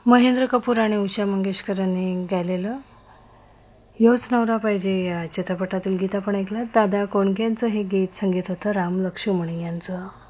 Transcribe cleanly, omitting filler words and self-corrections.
महेंद्र कपूर आणि उषा मंगेशकर यांनी गायलेलं योच नवरा पाहिजे या चित्रपटातील गीत आपण ऐकलं. दादा कोंडके यांचं हे गीत संगीत होतं राम लक्ष्मण यांचं.